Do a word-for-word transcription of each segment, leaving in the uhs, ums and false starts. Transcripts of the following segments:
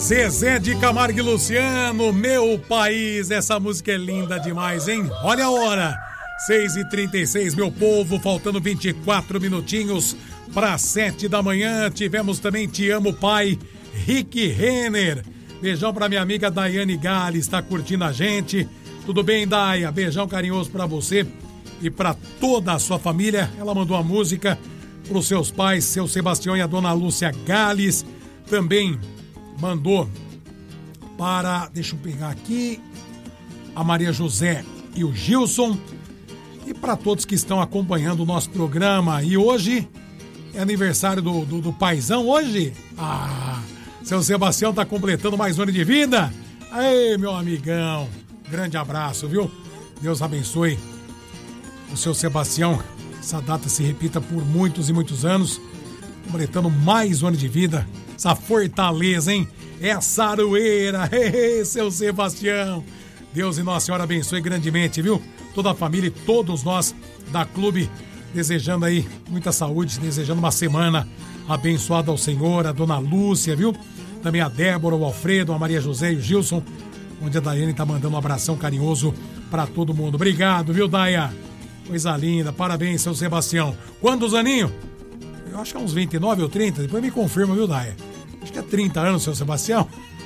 Zezé de Camargo e Luciano, Meu País. Essa música é linda demais, hein? Olha a hora, seis e trinta e seis, meu povo, faltando vinte e quatro minutinhos para sete da manhã. Tivemos também Te Amo Pai, Rick Renner. Beijão pra minha amiga Daiane Gales, está curtindo a gente. Tudo bem, Daia? Beijão carinhoso pra você e pra toda a sua família. Ela mandou a música pros seus pais, seu Sebastião e a dona Lúcia Gales. Também mandou para, deixa eu pegar aqui, a Maria José e o Gilson. E para todos que estão acompanhando o nosso programa. E hoje é aniversário do, do, do paizão, hoje? Ah, seu Sebastião tá completando mais um ano de vida. Aí, meu amigão, grande abraço, viu? Deus abençoe o seu Sebastião. Essa data se repita por muitos e muitos anos, completando mais um ano de vida. Essa fortaleza, hein? Essa aroeira, seu Sebastião. Deus e Nossa Senhora abençoe grandemente, viu? Toda a família e todos nós da Clube, desejando aí muita saúde, desejando uma semana abençoada ao Senhor, a dona Lúcia, viu? Também a Débora, o Alfredo, a Maria José e o Gilson, onde a Daiane tá mandando um abração carinhoso pra todo mundo. Obrigado, viu, Daia? Coisa linda, parabéns, seu Sebastião. Quantos aninhos? Eu acho que é uns vinte e nove ou trinta, depois me confirma, viu, Daia? Acho que é trinta anos, seu Sebastião.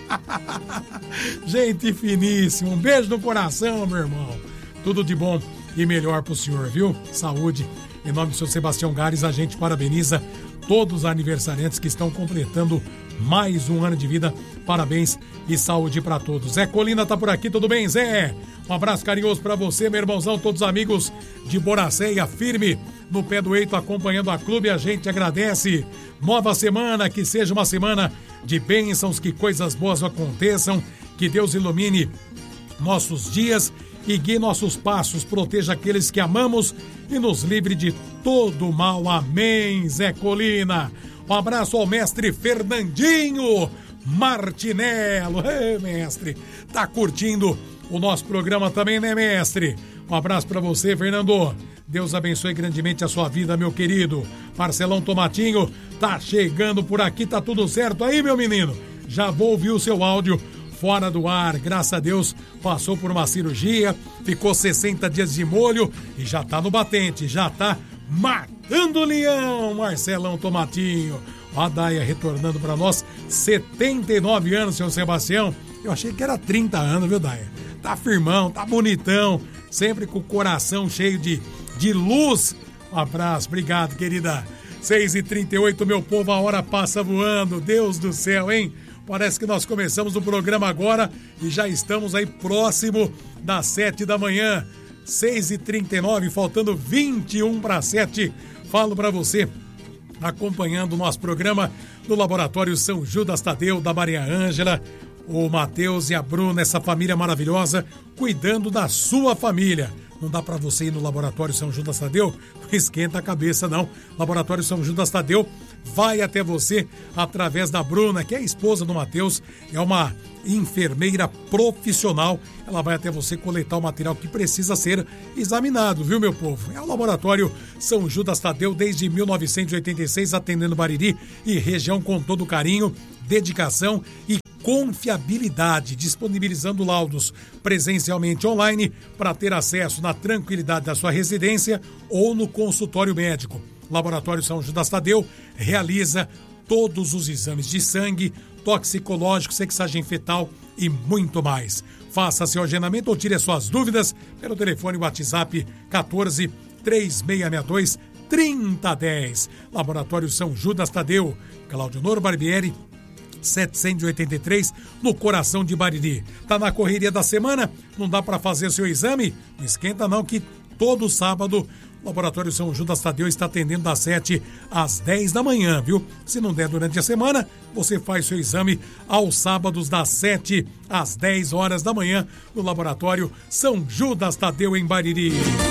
Gente finíssima, um beijo no coração, meu irmão. Tudo de bom e melhor pro senhor, viu? Saúde. Em nome do seu Sebastião Gares, a gente parabeniza todos os aniversariantes que estão completando mais um ano de vida. Parabéns e saúde pra todos. Zé Colina tá por aqui, tudo bem, Zé? Um abraço carinhoso pra você, meu irmãozão, todos os amigos de Boracéia, firme no pé do eito, acompanhando a Clube, a gente agradece. Nova semana, que seja uma semana de bênçãos, que coisas boas aconteçam, que Deus ilumine nossos dias e guie nossos passos, proteja aqueles que amamos e nos livre de todo mal. Amém, Zé Colina. Um abraço ao mestre Fernandinho Martinello. Ei, mestre, tá curtindo o nosso programa também, né, mestre? Um abraço pra você, Fernando. Deus abençoe grandemente a sua vida, meu querido. Marcelão Tomatinho tá chegando por aqui, tá tudo certo aí, meu menino? Já vou ouvir o seu áudio fora do ar, graças a Deus, passou por uma cirurgia, ficou sessenta dias de molho e já tá no batente, já tá matando o leão, Marcelão Tomatinho. A Daia retornando pra nós, setenta e nove anos, seu Sebastião. Eu achei que era trinta anos, viu, Daia? Tá firmão, tá bonitão, sempre com o coração cheio de, de luz. Um abraço, obrigado, querida. seis e trinta e oito, meu povo, a hora passa voando, Deus do céu, hein? Parece que nós começamos o programa agora e já estamos aí próximo das sete da manhã. seis e trinta e nove, faltando vinte e um para sete. Falo para você, acompanhando o nosso programa no Laboratório São Judas Tadeu, da Maria Ângela, o Matheus e a Bruna, essa família maravilhosa, cuidando da sua família. Não dá para você ir no Laboratório São Judas Tadeu? Não esquenta a cabeça, não. Laboratório São Judas Tadeu vai até você através da Bruna, que é a esposa do Matheus, é uma enfermeira profissional. Ela vai até você coletar o material que precisa ser examinado, viu, meu povo? É o Laboratório São Judas Tadeu, desde mil novecentos e oitenta e seis, atendendo Bariri e região com todo carinho, dedicação e confiabilidade, disponibilizando laudos presencialmente online para ter acesso na tranquilidade da sua residência ou no consultório médico. Laboratório São Judas Tadeu realiza todos os exames de sangue, toxicológico, sexagem fetal e muito mais. Faça seu agendamento ou tire as suas dúvidas pelo telefone WhatsApp quatorze, três seis seis dois, trinta dez. Laboratório São Judas Tadeu, Claudio Noro Barbieri, setecentos e oitenta e três, no coração de Bariri. Tá na correria da semana? Não dá para fazer seu exame? Não esquenta não, que todo sábado o Laboratório São Judas Tadeu está atendendo das sete às dez da manhã, viu? Se não der durante a semana, você faz seu exame aos sábados das sete às dez horas da manhã no Laboratório São Judas Tadeu, em Bariri.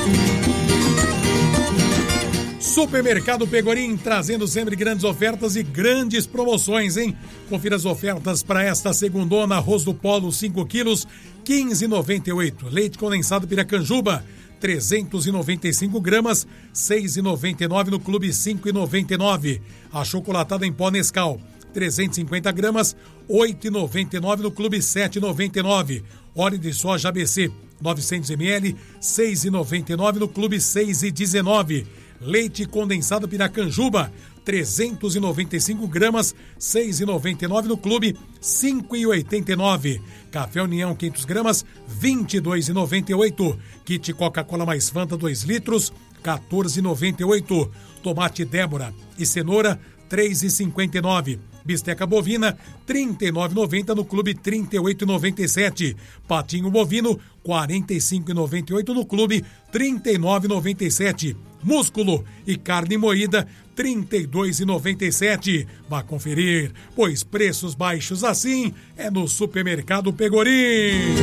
Supermercado Pegorim, trazendo sempre grandes ofertas e grandes promoções, hein? Confira as ofertas para esta segundona: arroz do Polo cinco quilos, quinze reais e noventa e oito. Leite condensado Piracanjuba, trezentos e noventa e cinco gramas, seis reais e noventa e nove no Clube, cinco reais e noventa e nove. A chocolatada em pó Nescau, trezentos e cinquenta gramas, oito reais e noventa e nove centavos no Clube sete reais e noventa e nove centavos. Óleo de soja A B C, novecentos mililitros, seis reais e noventa e nove centavos no Clube seis reais e dezenove centavos. Leite condensado Piracanjuba, trezentos e noventa e cinco gramas, seis reais e noventa e nove centavos no Clube, cinco reais e oitenta e nove centavos. Café União, quinhentas gramas, vinte e dois reais e noventa e oito centavos. Kit Coca-Cola mais Fanta, dois litros, quatorze reais e noventa e oito centavos. Tomate Débora e cenoura, três reais e cinquenta e nove centavos. Bisteca bovina, trinta e nove reais e noventa centavos no Clube, trinta e oito reais e noventa e sete centavos. Patinho bovino, quarenta e cinco reais e noventa e oito centavos no Clube, trinta e nove reais e noventa e sete centavos. Músculo e carne moída, trinta e dois reais e noventa e sete centavos. Vá conferir, pois preços baixos assim é no Supermercado Pegorim.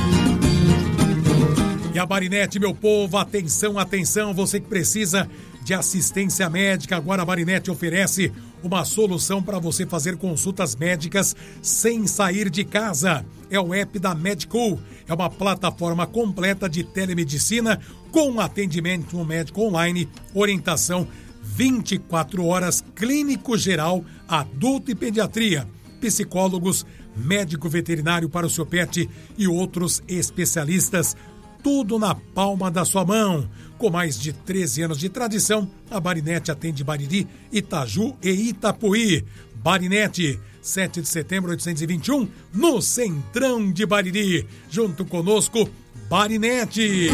E a Barinete, meu povo, atenção, atenção, você que precisa de assistência médica, agora a Barinete oferece uma solução para você fazer consultas médicas sem sair de casa. É o app da Medicool, é uma plataforma completa de telemedicina com atendimento médico online, orientação vinte e quatro horas, clínico geral, adulto e pediatria, psicólogos, médico veterinário para o seu pet e outros especialistas. Tudo na palma da sua mão. Com mais de treze anos de tradição, a Barinete atende Bariri, Itaju e Itapuí. Barinete, sete de setembro, oitocentos e vinte e um, no Centrão de Bariri. Junto conosco, Barinete.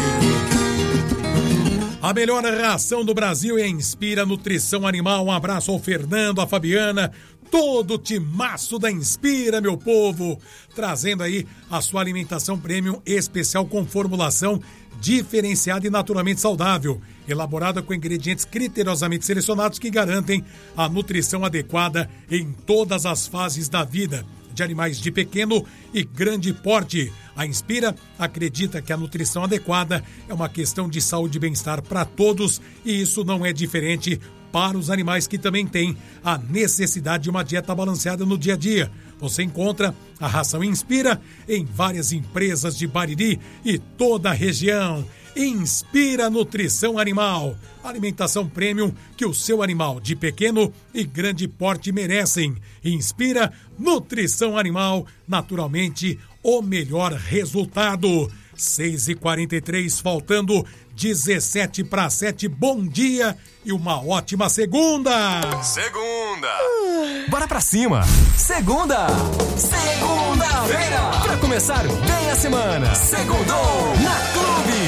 A melhor ração do Brasil é Inspira Nutrição Animal. Um abraço ao Fernando, a Fabiana, todo o timaço da Inspira, meu povo, trazendo aí a sua alimentação premium especial com formulação diferenciada e naturalmente saudável, elaborada com ingredientes criteriosamente selecionados que garantem a nutrição adequada em todas as fases da vida, de animais de pequeno e grande porte. A Inspira acredita que a nutrição adequada é uma questão de saúde e bem-estar para todos, e isso não é diferente para os animais que também têm a necessidade de uma dieta balanceada no dia a dia. Você encontra a ração Inspira em várias empresas de Bariri e toda a região. Inspira Nutrição Animal, alimentação premium que o seu animal de pequeno e grande porte merecem. Inspira Nutrição Animal, naturalmente o melhor resultado. seis e quarenta e três, faltando dezessete para sete. Bom dia e uma ótima segunda. Segunda. Bora pra cima. Segunda. Segunda-feira. Pra começar bem a semana. Segundou na Clube.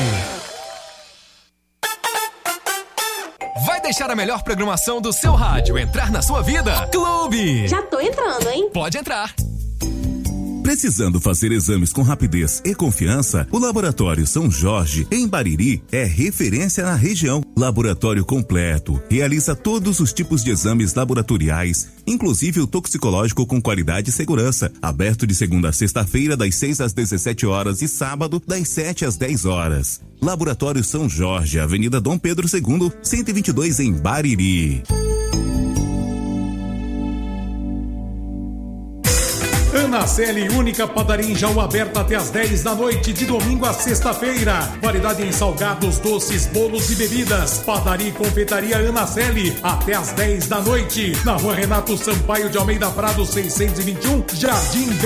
Vai deixar a melhor programação do seu rádio entrar na sua vida? Clube. Já tô entrando, hein? Pode entrar. Precisando fazer exames com rapidez e confiança, o Laboratório São Jorge, em Bariri, é referência na região. Laboratório completo, realiza todos os tipos de exames laboratoriais, inclusive o toxicológico com qualidade e segurança. Aberto de segunda a sexta-feira, das seis às dezessete horas e sábado, das sete às dez horas. Laboratório São Jorge, Avenida Dom Pedro segundo, cento e vinte e dois, em Bariri. Anaceli, única padaria em Jaú, aberta até às dez da noite, de domingo a sexta-feira. Variedade em salgados, doces, bolos e bebidas. Padaria e confeitaria Anaceli, até às dez da noite. Na rua Renato Sampaio de Almeida Prado, seiscentos e vinte e um, Jardim